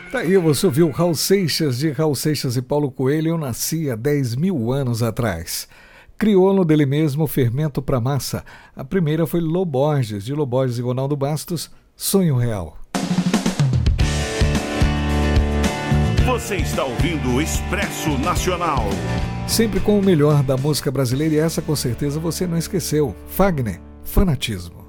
Tá aí, você ouviu Raul Seixas, de Raul Seixas e Paulo Coelho, Eu Nasci há 10 mil anos atrás. Crioulo dele mesmo, Fermento pra Massa. A primeira foi Lô Borges, de Lô Borges e Ronaldo Bastos, Sonho Real. Você está ouvindo o Expresso Nacional. Sempre com o melhor da música brasileira, e essa com certeza você não esqueceu. Fagner, Fanatismo.